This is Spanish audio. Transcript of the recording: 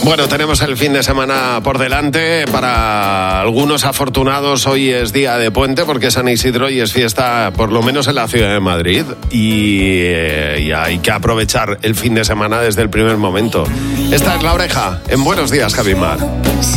Bueno, tenemos el fin de semana por delante. Para algunos afortunados hoy es día de puente porque San Isidro y es fiesta por lo menos en la ciudad de Madrid y hay que aprovechar el fin de semana desde el primer momento. Esta es La Oreja en Buenos Días, Javi Mar.